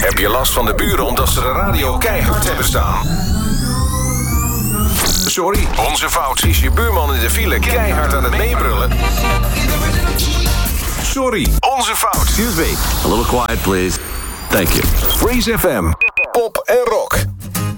Heb je last van de buren omdat ze de radio keihard hebben staan? Sorry, onze fout. Is je buurman in de file keihard aan het meebrullen? Sorry, onze fout. Excuse me, a little quiet please. Thank you. Freeze FM, pop en rock.